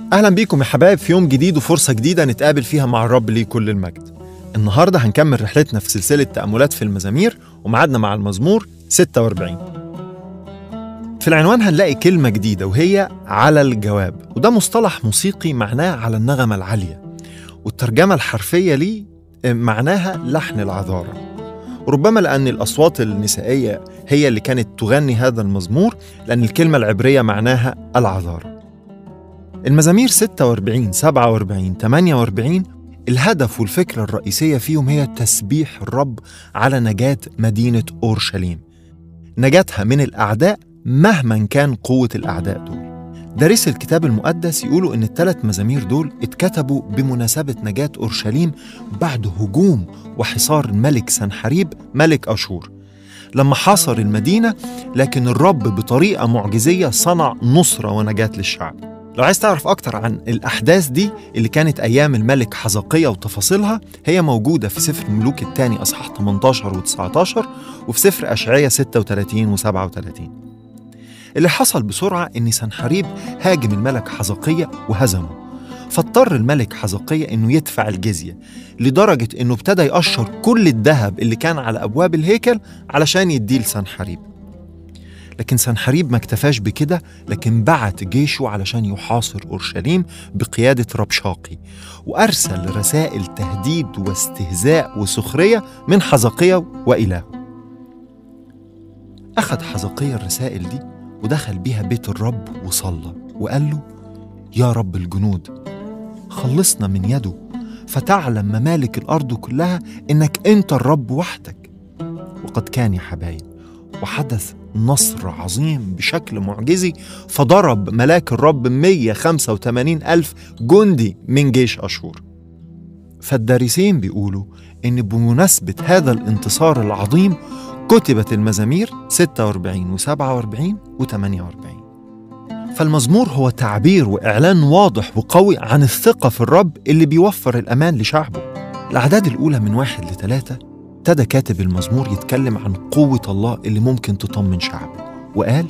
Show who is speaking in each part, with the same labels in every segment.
Speaker 1: أهلا بيكم يا حبايب في يوم جديد وفرصة جديدة نتقابل فيها مع الرب ليه كل المجد. النهاردة هنكمل رحلتنا في سلسلة تأملات في المزامير ومعادنا مع المزمور 46. في العنوان هنلاقي كلمة جديدة وهي على الجواب، وده مصطلح موسيقي معناه على النغمة العالية، والترجمة الحرفية ليه معناها لحن العذارى. وربما لأن الأصوات النسائية هي اللي كانت تغني هذا المزمور، لأن الكلمة العبرية معناها العذارى. المزامير 46 47 48 الهدف والفكرة الرئيسية فيهم هي تسبيح الرب على نجاة مدينة أورشليم، نجاتها من الأعداء مهما كان قوة الأعداء دول. دارس الكتاب المقدس يقولوا إن الثلاث مزامير دول اتكتبوا بمناسبة نجاة أورشليم بعد هجوم وحصار الملك سنحريب ملك أشور، لما حاصر المدينة، لكن الرب بطريقة معجزية صنع نصرة ونجاة للشعب. لو عايز تعرف أكتر عن الأحداث دي اللي كانت أيام الملك حزقية وتفاصيلها، هي موجودة في سفر الملوك الثاني أصحاح 18 و19 وفي سفر أشعياء 36 و37. اللي حصل بسرعة إن سنحريب هاجم الملك حزقية وهزمه، فاضطر الملك حزقية إنه يدفع الجزية، لدرجة إنه ابتدى يقشر كل الذهب اللي كان على أبواب الهيكل علشان يديه لسنحريب. لكن سنحريب ما اكتفاش بكده، لكن بعت جيشه علشان يحاصر أورشليم بقيادة ربشاقي، وأرسل رسائل تهديد واستهزاء وسخرية من حزقية وإلهه. أخذ حزقية الرسائل دي ودخل بيها بيت الرب وصلى وقال له: يا رب الجنود، خلصنا من يده، فتعلم ممالك الأرض كلها إنك أنت الرب وحدك. وقد كان يا حبايب، وحدث نصر عظيم بشكل معجزي، فضرب ملاك الرب 185,000 جندي من جيش أشور. فالدارسين بيقولوا إن بمناسبة هذا الانتصار العظيم كتبت المزامير 46 و47 و48. فالمزمور هو تعبير وإعلان واضح وقوي عن الثقة في الرب اللي بيوفر الأمان لشعبه. الأعداد الأولى من 1 ل3 ابتدى كاتب المزمور يتكلم عن قوة الله اللي ممكن تطمن شعبه، وقال: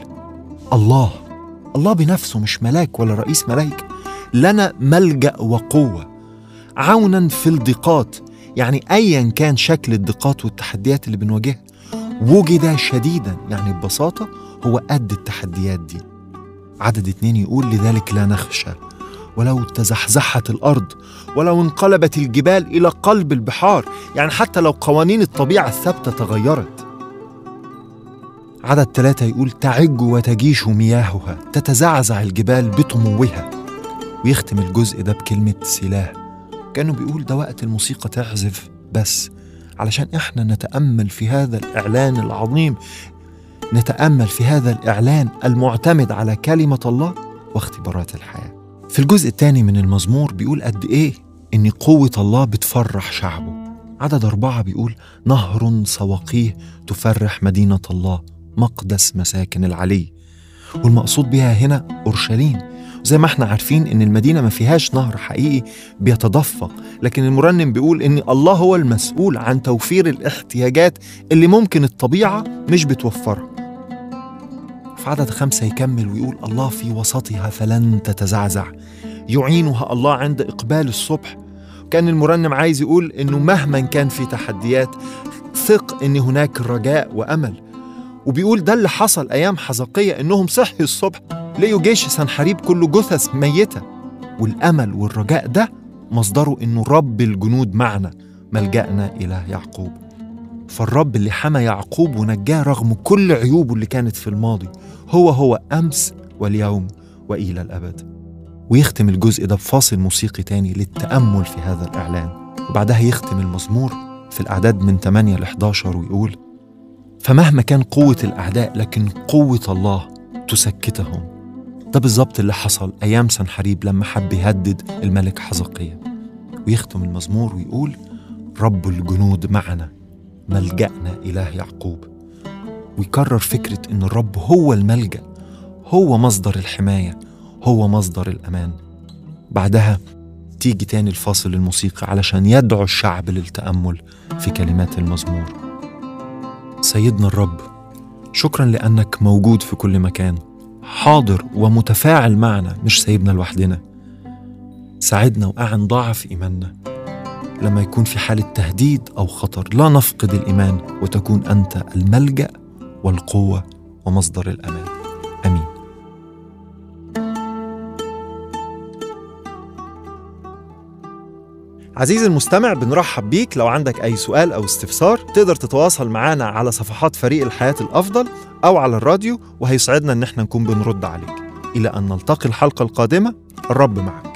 Speaker 1: الله بنفسه، مش ملاك ولا رئيس ملايكة، لنا ملجأ وقوة عونا في الضيقات. يعني أيا كان شكل الضيقات والتحديات اللي بنواجهها، وجد شديدا، يعني ببساطة هو قد التحديات دي. عدد 2 يقول: لذلك لا نخشى ولو تزحزحت الأرض، ولو انقلبت الجبال إلى قلب البحار، يعني حتى لو قوانين الطبيعة الثابتة تغيرت. عدد 3 يقول: تعج وتجيش مياهها، تتزعزع الجبال بطموها. ويختم الجزء ده بكلمة سلاه، كانوا بيقول ده وقت الموسيقى تعزف بس علشان احنا نتأمل في هذا الإعلان العظيم، نتأمل في هذا الإعلان المعتمد على كلمة الله واختبارات الحياة. في الجزء الثاني من المزمور بيقول قد إيه إن قوة الله بتفرح شعبه. عدد 4 بيقول: نهر سواقيه تفرح مدينة الله، مقدس مساكن العلي. والمقصود بها هنا أورشليم. زي ما احنا عارفين إن المدينة ما فيهاش نهر حقيقي بيتدفق، لكن المرنم بيقول إن الله هو المسؤول عن توفير الاحتياجات اللي ممكن الطبيعة مش بتوفرها. في عدد 5 يكمل ويقول: الله في وسطها فلن تتزعزع، يعينها الله عند إقبال الصبح. كان المرنم عايز يقول إنه مهما كان في تحديات، ثق إن هناك رجاء وأمل. وبيقول ده اللي حصل أيام حزقية، إنهم صحي الصبح لقوا جيش سنحريب كله جثث ميتة، والأمل والرجاء ده مصدره إنه رب الجنود معنا، ملجأنا إله يعقوب. فالرب اللي حمى يعقوب ونجاه رغم كل عيوبه اللي كانت في الماضي هو أمس واليوم وإلى الأبد. ويختم الجزء ده بفاصل موسيقي تاني للتأمل في هذا الإعلان، وبعدها يختم المزمور في الأعداد من 8 ل 11 ويقول: فمهما كان قوة الأعداء، لكن قوة الله تسكتهم. ده بالظبط اللي حصل أيام سنحريب لما حب يهدد الملك حزقية. ويختم المزمور ويقول: رب الجنود معنا، ملجأنا إله يعقوب. ويكرر فكرة إن الرب هو الملجأ، هو مصدر الحماية، هو مصدر الأمان. بعدها تيجي تاني الفاصل الموسيقي علشان يدعو الشعب للتأمل في كلمات المزمور. سيدنا الرب، شكرا لأنك موجود في كل مكان، حاضر ومتفاعل معنا، مش سايبنا لوحدنا. ساعدنا وأعن ضعف إيماننا لما يكون في حالة تهديد أو خطر، لا نفقد الإيمان وتكون أنت الملجأ والقوة ومصدر الأمان. آمين. عزيزي المستمع، بنرحب بيك. لو عندك أي سؤال أو استفسار تقدر تتواصل معنا على صفحات فريق الحياة الأفضل أو على الراديو، وهيسعدنا إن احنا نكون بنرد عليك. إلى أن نلتقي الحلقة القادمة، الرب معك.